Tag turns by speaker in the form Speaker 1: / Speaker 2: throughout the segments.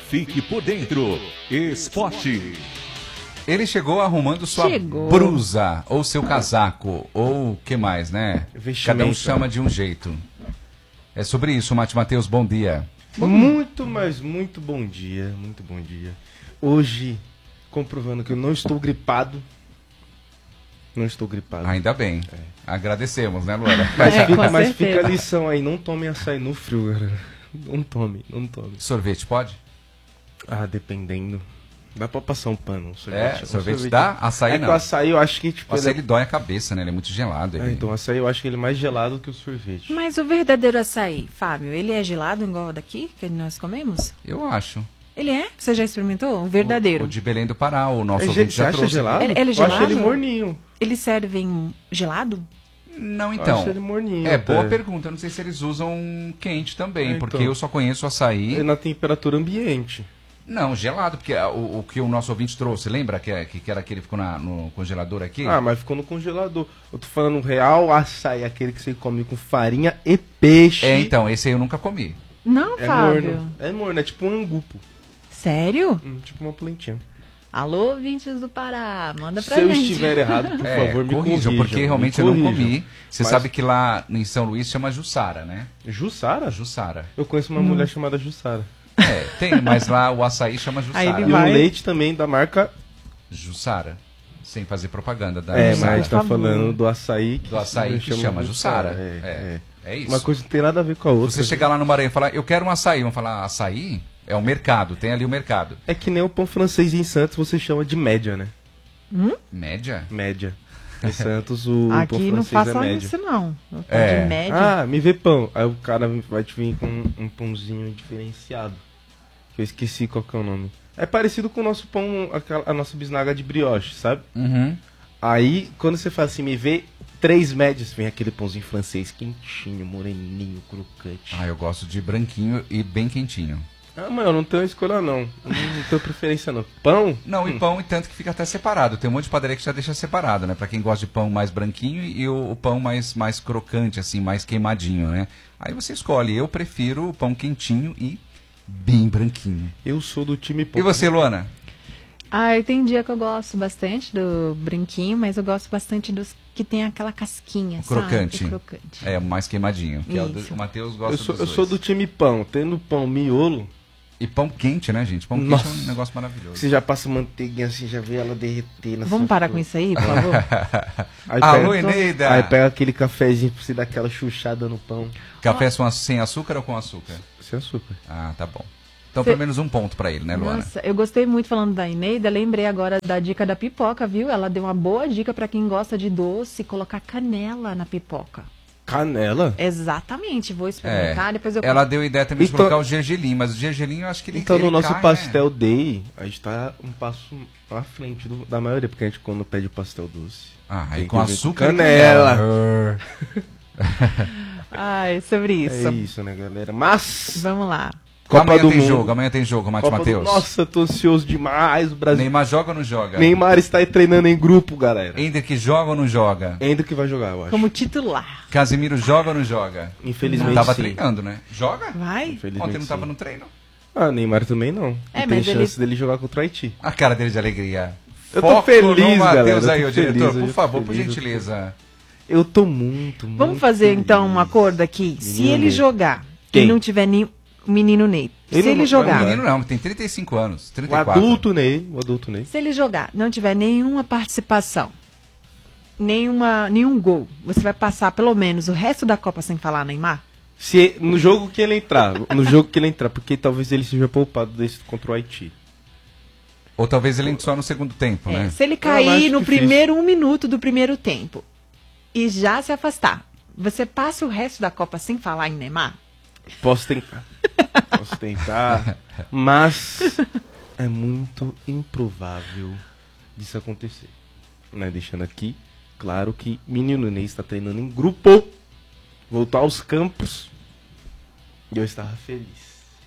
Speaker 1: Fique por dentro. Esporte.
Speaker 2: Ele chegou arrumando sua blusa, ou seu casaco, ou o que mais, né? Cada um chama de um jeito. É sobre isso, Mate Matheus, bom dia.
Speaker 3: Muito, mas muito bom dia, muito bom dia. Hoje, comprovando que eu não estou gripado. Não estou gripado.
Speaker 2: Ainda bem. Agradecemos, né, Luana?
Speaker 3: Mas fica a lição aí, não tome açaí no frio, galera. Não tome.
Speaker 2: Sorvete pode?
Speaker 3: Ah, dependendo. Dá pra passar um pano.
Speaker 2: Sorvete dá? Açaí não.
Speaker 3: O açaí eu acho que tipo...
Speaker 2: O açaí ele dói a cabeça, né? Ele é muito gelado.
Speaker 3: Então o açaí eu acho que ele é mais gelado que o sorvete.
Speaker 4: Mas o verdadeiro açaí, Fábio, ele é gelado igual daqui, que nós comemos?
Speaker 2: Eu acho.
Speaker 4: Ele é? Você já experimentou? O verdadeiro?
Speaker 2: O de Belém do Pará, o nosso ouvinte já trouxe.
Speaker 3: Gelado?
Speaker 4: Ele é gelado?
Speaker 3: Eu acho ele morninho.
Speaker 4: Eles servem gelado?
Speaker 2: Não, então.
Speaker 3: Eu acho ele morninho.
Speaker 2: Boa pergunta. Eu não sei se eles usam quente também, porque
Speaker 3: então.
Speaker 2: eu só conheço açaí...
Speaker 3: É na temperatura ambiente.
Speaker 2: Não, gelado, porque o que o nosso ouvinte trouxe, lembra que era aquele que ficou no congelador aqui?
Speaker 3: Ah, mas ficou no congelador. Eu tô falando real açaí, aquele que você come com farinha e peixe.
Speaker 2: Então, esse aí eu nunca comi.
Speaker 4: Não, Fábio.
Speaker 3: Morno. É morno, é tipo um angu, pô.
Speaker 4: Sério?
Speaker 3: Tipo uma plantinha.
Speaker 4: Alô, ouvintes do Pará, manda pra
Speaker 3: gente. Se eu
Speaker 4: gente.
Speaker 3: estiver errado, por favor, me corrijam.
Speaker 2: Porque realmente eu não comi. Você sabe que lá em São Luís chama Jussara, né?
Speaker 3: Jussara?
Speaker 2: Jussara.
Speaker 3: Eu conheço uma mulher chamada Jussara.
Speaker 2: Tem, mas lá o açaí chama Jussara.
Speaker 3: E o leite também da marca...
Speaker 2: Jussara. Sem fazer propaganda da
Speaker 3: Jussara.
Speaker 2: Jussara.
Speaker 3: Mas a gente tá falando do açaí
Speaker 2: que chama Jussara. É isso.
Speaker 3: Uma coisa que não tem nada a ver com a outra.
Speaker 2: Você chegar lá no Maranhão e falar, eu quero um açaí. Vão falar, açaí? É o mercado, tem ali o mercado.
Speaker 3: É que nem o pão francês em Santos, você chama de média, né?
Speaker 2: Média?
Speaker 3: Média. Em Santos o
Speaker 4: aqui
Speaker 3: pão francês
Speaker 4: não faça
Speaker 3: média.
Speaker 4: isso não. De média.
Speaker 3: Ah, me vê pão. Aí o cara vai te vir com um pãozinho diferenciado. Que eu esqueci qual que é o nome. É parecido com o nosso pão, a nossa bisnaga de brioche, sabe?
Speaker 2: Uhum.
Speaker 3: Aí, quando você fala assim, me vê 3 médias, vem aquele pãozinho francês quentinho, moreninho, crocante.
Speaker 2: Ah, eu gosto de branquinho e bem quentinho.
Speaker 3: Ah, mas eu não tenho escolha não. Não tenho preferência não. Pão?
Speaker 2: Não, e pão, e tanto que fica até separado. Tem um monte de padaria que já deixa separado, né? Pra quem gosta de pão mais branquinho e o pão mais crocante, assim, mais queimadinho, né? Aí você escolhe. Eu prefiro o pão quentinho e bem branquinho.
Speaker 3: Eu sou do time pão.
Speaker 2: E você, Luana?
Speaker 4: Tem dia que eu gosto bastante do branquinho, mas eu gosto bastante dos que tem aquela casquinha,
Speaker 2: crocante.
Speaker 4: sabe? Crocante.
Speaker 2: É, mais queimadinho. Que é o Matheus gosta dos dois.
Speaker 3: Eu sou do time pão. Tendo pão miolo...
Speaker 2: E pão quente, né, gente? Pão quente é um negócio maravilhoso.
Speaker 3: Você já passa manteiguinha assim, já vê ela derreter na
Speaker 4: Vamos parar com isso aí, por favor?
Speaker 2: Alô, Eneida!
Speaker 3: Aí pega aquele cafezinho pra você dar aquela chuchada no pão.
Speaker 2: Café sem açúcar ou com açúcar?
Speaker 3: Sem açúcar.
Speaker 2: Ah, tá bom. Então, pelo menos um ponto pra ele, né, Luana?
Speaker 4: Nossa, eu gostei muito falando da Eneida. Lembrei agora da dica da pipoca, viu? Ela deu uma boa dica pra quem gosta de doce, colocar canela na pipoca.
Speaker 3: Canela?
Speaker 4: Exatamente, vou experimentar, depois eu...
Speaker 2: Ela deu ideia também de colocar o gergelim, mas o gergelim eu acho que ele
Speaker 3: Então no nosso
Speaker 2: cai,
Speaker 3: pastel day, a gente tá um passo à frente da maioria, porque a gente quando pede pastel doce...
Speaker 2: aí com açúcar
Speaker 3: canela.
Speaker 4: Ai, sobre isso.
Speaker 3: É isso, né, galera? Mas...
Speaker 4: Vamos lá.
Speaker 2: Amanhã tem jogo, Mate Matheus.
Speaker 3: Nossa, tô ansioso demais, o Brasil.
Speaker 2: Neymar joga ou não joga?
Speaker 3: Neymar está aí treinando em grupo, galera.
Speaker 2: Hendrick joga ou não joga?
Speaker 3: Hendrick vai jogar, eu acho.
Speaker 4: Como titular.
Speaker 2: Casemiro joga ou não joga?
Speaker 3: Infelizmente
Speaker 2: tava
Speaker 3: sim.
Speaker 2: treinando, né? Joga?
Speaker 4: Vai.
Speaker 2: Ontem não tava no treino.
Speaker 3: Neymar também não. Tem chance dele jogar contra o Haiti.
Speaker 2: A cara dele de alegria.
Speaker 3: Eu tô feliz,
Speaker 2: Matheus
Speaker 3: galera.
Speaker 2: Aí, diretor, por favor,
Speaker 3: feliz,
Speaker 2: por gentileza.
Speaker 3: Eu tô muito
Speaker 4: Vamos fazer
Speaker 3: feliz.
Speaker 4: então um acordo aqui. Se ele jogar e não tiver nem o menino Ney. Se ele jogar...
Speaker 2: O menino não, tem 35 anos, 34.
Speaker 3: O adulto Ney.
Speaker 4: Se ele jogar, não tiver nenhuma participação, nenhum gol, você vai passar pelo menos o resto da Copa sem falar Neymar?
Speaker 3: No jogo que ele entrar, porque talvez ele seja poupado desse contra o Haiti.
Speaker 2: Ou talvez ele entre só no segundo tempo, né?
Speaker 4: Se ele cair no primeiro 1 minuto do primeiro tempo e já se afastar, você passa o resto da Copa sem falar em Neymar?
Speaker 3: Posso tentar, mas é muito improvável disso acontecer. Né? Deixando aqui, claro que menino Ney está treinando em grupo, voltar aos campos, e eu estava feliz.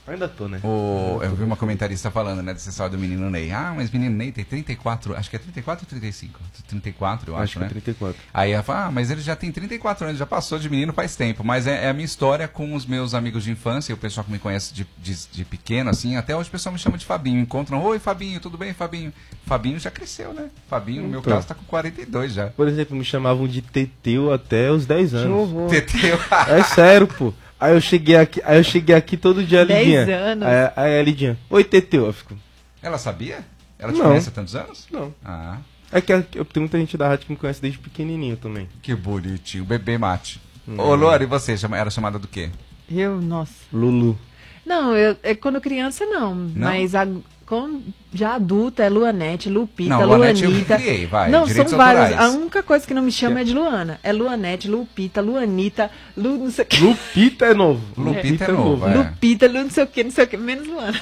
Speaker 3: Ainda tô, né?
Speaker 2: Eu vi uma comentarista falando, né, dessa história do menino Ney. Ah, mas o menino Ney tem 34, acho que é 34 ou 35? 34, eu acho,
Speaker 3: que
Speaker 2: né?
Speaker 3: é 34.
Speaker 2: Aí ela fala, mas ele já tem 34 anos, já passou de menino faz tempo. Mas é a minha história com os meus amigos de infância, e o pessoal que me conhece de pequeno, assim, até hoje o pessoal me chama de Fabinho. Encontram, oi Fabinho, tudo bem, Fabinho? Fabinho já cresceu, né? Fabinho, no meu
Speaker 3: Então.
Speaker 2: caso, tá com 42 já.
Speaker 3: Por exemplo, me chamavam de Teteu até os 10
Speaker 4: Que
Speaker 3: anos.
Speaker 4: horror.
Speaker 2: Teteu.
Speaker 3: É sério, pô. Aí eu cheguei aqui todo dia,
Speaker 4: 10
Speaker 3: Lidinha.
Speaker 4: anos.
Speaker 3: Aí a Lidinha, oi Teteu. Eu fico,
Speaker 2: Ela sabia? Ela te
Speaker 3: Não.
Speaker 2: conhece há tantos anos?
Speaker 3: não.
Speaker 2: Ah,
Speaker 3: É que eu tenho muita gente da rádio que me conhece desde pequenininho também.
Speaker 2: que bonitinho. Bebê mate. Ô, Lore, e você? Era chamada do quê?
Speaker 4: Nossa.
Speaker 3: Lulu.
Speaker 4: Não, quando criança não. Mas já adulta é Luanete, Lupita,
Speaker 2: Não, Luanete eu
Speaker 4: Luanita.
Speaker 2: criei, vai,
Speaker 4: Não,
Speaker 2: direitos
Speaker 4: são vários.
Speaker 2: autorais.
Speaker 4: A única coisa que não me chama é de Luana. É Luanete, Lupita, Luanita, não sei o que.
Speaker 3: Lupita é novo.
Speaker 2: Lupita é novo, é.
Speaker 4: Lupita, não sei o que, menos Luana.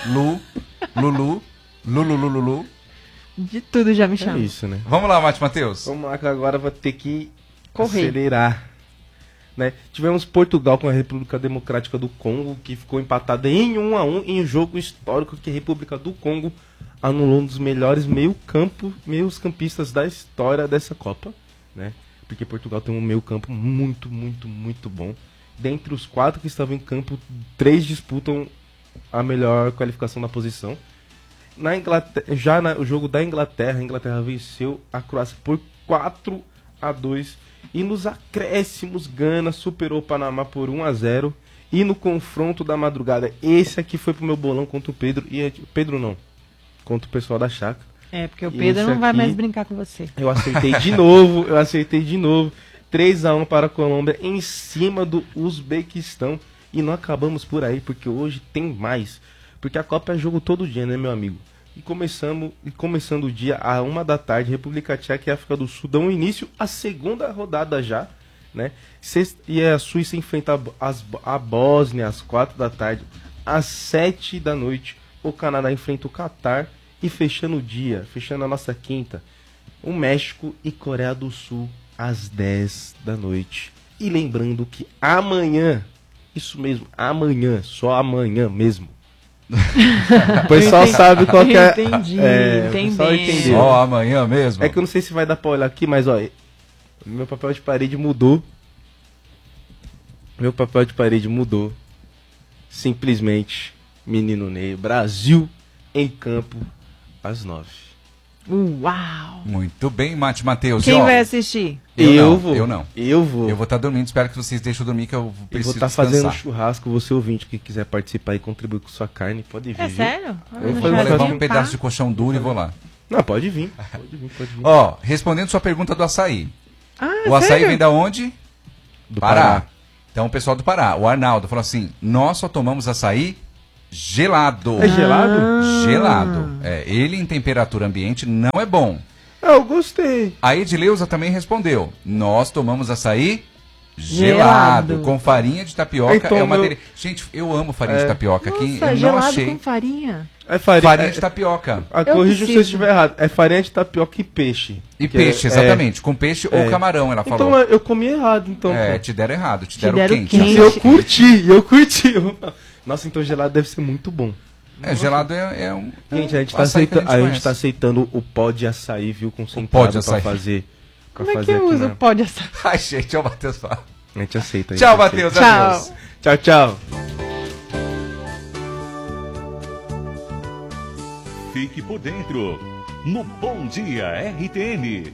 Speaker 2: Lulu.
Speaker 4: De tudo já me
Speaker 3: É
Speaker 4: chama.
Speaker 3: isso, né?
Speaker 2: Vamos lá, Mate Matheus.
Speaker 3: Vamos lá que agora vai ter que
Speaker 4: Correr.
Speaker 3: acelerar. Né? Tivemos Portugal com a República Democrática do Congo, que ficou empatada em 1-1 em um jogo histórico que a República do Congo anulou um dos melhores meios-campistas da história dessa Copa, né? Porque Portugal tem um meio-campo muito, muito, muito bom. Dentre os 4 que estavam em campo, 3 disputam a melhor qualificação da posição. Na Inglaterra, o jogo da Inglaterra, a Inglaterra venceu a Croácia por 4-2. E nos acréscimos, Gana superou o Panamá por 1-0. E no confronto da madrugada, esse aqui foi pro meu bolão contra o Pedro. Pedro não, contra o pessoal da Chácara.
Speaker 4: É, porque o
Speaker 3: Esse
Speaker 4: Pedro não vai
Speaker 3: aqui-
Speaker 4: mais brincar com você.
Speaker 3: Eu acertei de novo, 3-1 para a Colômbia em cima do Uzbequistão. E não acabamos por aí, porque hoje tem mais. Porque a Copa é jogo todo dia, né, meu amigo? E começando o dia a 1 da tarde, República Tcheca e África do Sul dão início à segunda rodada já, né? E a Suíça enfrenta a Bósnia às 4 da tarde. Às 7 da noite, o Canadá enfrenta o Catar. E fechando o dia, fechando a nossa quinta, o México e Coreia do Sul às 10 da noite. E lembrando que amanhã, isso mesmo, amanhã, só amanhã mesmo. O pessoal sabe qual que é.
Speaker 4: Entendi,
Speaker 3: O pessoal
Speaker 4: entendendo.
Speaker 3: entendeu.
Speaker 2: Ó, amanhã mesmo.
Speaker 3: É que eu não sei se vai dar pra olhar aqui, mas ó, meu papel de parede mudou. Meu papel de parede mudou. Simplesmente, menino Ney, Brasil em campo às 9.
Speaker 4: Uau!
Speaker 2: Muito bem, Mate Matheus.
Speaker 4: Quem
Speaker 2: E, ó,
Speaker 4: vai assistir?
Speaker 2: Eu
Speaker 3: vou.
Speaker 2: eu não.
Speaker 3: Eu vou.
Speaker 2: Eu vou estar dormindo, espero que vocês deixem eu dormir, que eu
Speaker 3: Eu vou
Speaker 2: preciso
Speaker 3: estar
Speaker 2: descansar.
Speaker 3: fazendo churrasco, você ouvinte que quiser participar e contribuir com sua carne, pode vir.
Speaker 4: É
Speaker 3: viu?
Speaker 4: sério?
Speaker 3: Eu
Speaker 2: Vou
Speaker 3: vou
Speaker 2: levar
Speaker 3: fazer
Speaker 2: um pedaço de colchão duro e vou lá.
Speaker 3: Não, pode vir. Pode vir, pode vir.
Speaker 2: Ó, respondendo sua pergunta do açaí.
Speaker 4: Ah,
Speaker 2: O açaí
Speaker 4: sério?
Speaker 2: vem da onde?
Speaker 3: Do
Speaker 2: Pará. Então, o pessoal do Pará, o Arnaldo, falou assim: nós só tomamos açaí gelado.
Speaker 3: É gelado?
Speaker 2: Gelado. É, ele em temperatura ambiente não é bom.
Speaker 3: Ah, eu gostei.
Speaker 2: A Edileuza também respondeu: nós tomamos açaí gelado,
Speaker 4: Gelado.
Speaker 2: com farinha de tapioca.
Speaker 3: Então,
Speaker 2: é uma
Speaker 3: meu-
Speaker 2: delícia. Gente, eu amo farinha de tapioca aqui.
Speaker 4: Nossa,
Speaker 2: Eu não
Speaker 4: gelado
Speaker 2: achei.
Speaker 4: com farinha.
Speaker 3: É farinha,
Speaker 2: Farinha de tapioca.
Speaker 3: corrija se eu
Speaker 4: preciso.
Speaker 3: estiver errado. É farinha de tapioca e peixe.
Speaker 2: E
Speaker 3: Que
Speaker 2: peixe,
Speaker 3: é-
Speaker 2: exatamente. Com peixe ou camarão, ela
Speaker 3: Então
Speaker 2: falou.
Speaker 3: eu comi errado, então.
Speaker 2: É,
Speaker 3: pô.
Speaker 2: te deram errado, te
Speaker 4: Te
Speaker 2: deram
Speaker 4: deram
Speaker 2: quente.
Speaker 4: quente.
Speaker 3: E eu curti. Nossa, então gelado deve ser muito bom.
Speaker 2: É, gelado é um.
Speaker 3: Gente, a gente,
Speaker 2: um
Speaker 3: tá,
Speaker 2: açaí que
Speaker 3: aceita, a gente
Speaker 2: conhece.
Speaker 3: tá aceitando o pó de açaí, viu?
Speaker 2: pó
Speaker 3: Concentrado
Speaker 2: de açaí.
Speaker 3: pra fazer. pra
Speaker 4: Como é que
Speaker 3: fazer aqui
Speaker 4: usa?
Speaker 3: na-
Speaker 4: Pode assar.
Speaker 2: Ai, gente, tchau, Matheus.
Speaker 3: A gente aceita. a gente
Speaker 2: Tchau,
Speaker 3: aceita.
Speaker 2: Matheus.
Speaker 4: Tchau.
Speaker 2: Adeus.
Speaker 3: Tchau, tchau.
Speaker 1: Fique por dentro no Bom Dia RTN.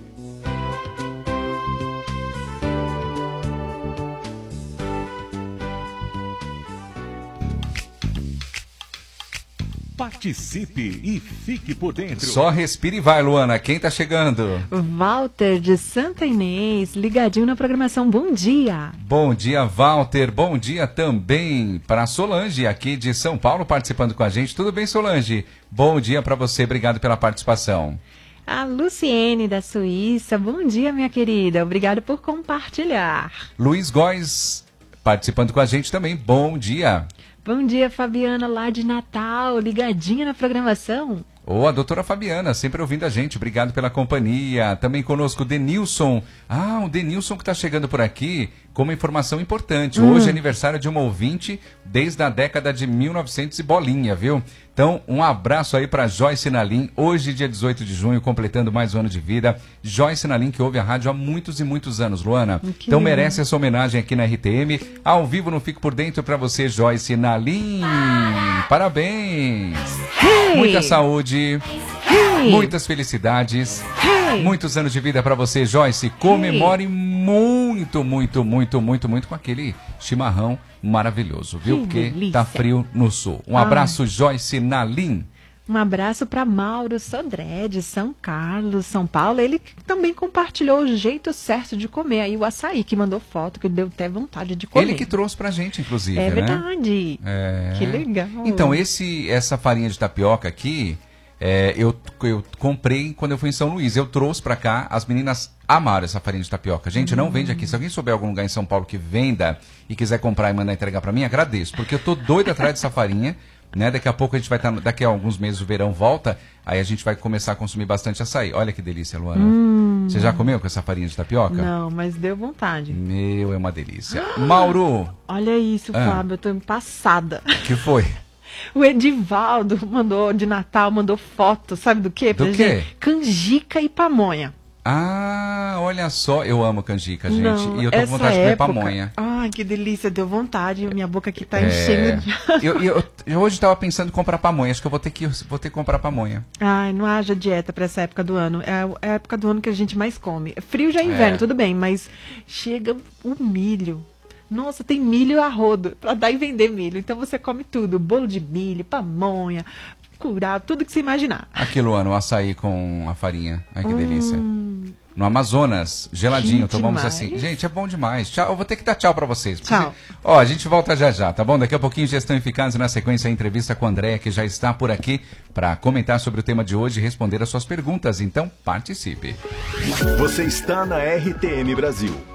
Speaker 1: Participe e fique por dentro.
Speaker 2: Só respire e vai, Luana. Quem tá chegando?
Speaker 4: Walter de Santa Inês, ligadinho na programação. Bom dia.
Speaker 2: Bom dia, Walter. Bom dia também para Solange, aqui de São Paulo, participando com a gente. Tudo bem, Solange? Bom dia para você. Obrigado pela participação.
Speaker 4: A Luciene da Suíça. Bom dia, minha querida. Obrigado por compartilhar.
Speaker 2: Luiz Góes, participando com a gente também. Bom dia.
Speaker 4: Bom dia, Fabiana, lá de Natal, ligadinha na programação.
Speaker 2: Ou a doutora Fabiana, sempre ouvindo a gente. Obrigado pela companhia. Também conosco o Denilson. O Denilson que está chegando por aqui com uma informação importante. Hoje é aniversário de uma ouvinte desde a década de 1900 e bolinha, viu? Então, um abraço aí para Joyce Nalim. Hoje, dia 18 de junho, completando mais um ano de vida. Joyce Nalim, que ouve a rádio há muitos e muitos anos, Luana. Então, merece essa homenagem aqui na RTM. Ao vivo no Fico por Dentro para você, Joyce Nalim. Parabéns! Muita saúde, muitas felicidades, muitos anos de vida para você, Joyce. Comemore muito, muito, muito, muito, muito com aquele chimarrão maravilhoso, viu? Porque
Speaker 4: delícia.
Speaker 2: tá frio no sul. Um abraço, Joyce Nalim.
Speaker 4: Um abraço para Mauro Sodré, de São Carlos, São Paulo. Ele que também compartilhou o jeito certo de comer. Aí o açaí, que mandou foto, que deu até vontade de comer.
Speaker 2: Ele que trouxe pra gente, inclusive,
Speaker 4: É
Speaker 2: né?
Speaker 4: verdade. Que legal.
Speaker 2: Então, essa farinha de tapioca aqui, eu comprei quando eu fui em São Luís. Eu trouxe pra cá, as meninas amaram essa farinha de tapioca. Gente, não vende aqui. Se alguém souber algum lugar em São Paulo que venda e quiser comprar e mandar entregar pra mim, agradeço. Porque eu tô doido atrás dessa farinha. Né? Daqui a pouco a gente vai estar, daqui a alguns meses o verão volta, aí a gente vai começar a consumir bastante açaí. Olha que delícia, Luana. Você já comeu com essa farinha de tapioca?
Speaker 4: Não, mas deu vontade.
Speaker 2: Meu, é uma delícia. Mauro!
Speaker 4: Olha isso, Fábio, eu tô passada.
Speaker 2: Que foi?
Speaker 4: O Edivaldo mandou de Natal, mandou foto, sabe do quê?
Speaker 2: Do quê?
Speaker 4: Canjica e pamonha.
Speaker 2: Olha só, eu amo canjica, gente.
Speaker 4: Não,
Speaker 2: e eu tô com vontade de comer pamonha.
Speaker 4: Ai, que delícia, deu vontade. Minha boca aqui tá enchendo de...
Speaker 2: eu hoje tava pensando em comprar pamonha. Acho que eu vou ter que comprar pamonha.
Speaker 4: Ai, não haja dieta pra essa época do ano. É a época do ano que a gente mais come. Frio já é inverno, tudo bem, mas chega o milho. Nossa, tem milho a rodo pra dar e vender milho. Então você come tudo. Bolo de milho, pamonha, curado, tudo que você imaginar.
Speaker 2: Aqui, Luana, o açaí com a farinha. Ai, que delícia. No Amazonas, geladinho, tomamos
Speaker 4: demais.
Speaker 2: assim. Gente, é bom demais. Tchau, eu vou ter que dar tchau pra vocês.
Speaker 4: Tchau.
Speaker 2: Ó, a gente volta já já, tá bom? Daqui a pouquinho, Gestão Eficaz, na sequência, a entrevista com a Andréia, que já está por aqui para comentar sobre o tema de hoje e responder as suas perguntas. Então, participe.
Speaker 5: Você está na RTM Brasil.